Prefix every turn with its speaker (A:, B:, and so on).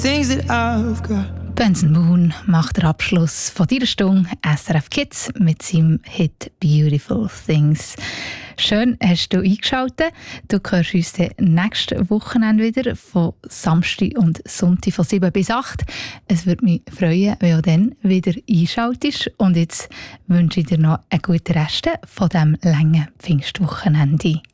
A: things that I've got.
B: Benson Moon macht den Abschluss von dieser Stunde SRF Kids mit seinem Hit «Beautiful Things». Schön hast du eingeschaltet. Du hörst uns nächstes Wochenende wieder von Samstag und Sonntag von 7 bis 8. Es würde mich freuen, wenn du dann wieder einschaltest. Und jetzt wünsche ich dir noch einen guten Rest von diesem langen Pfingstwochenende.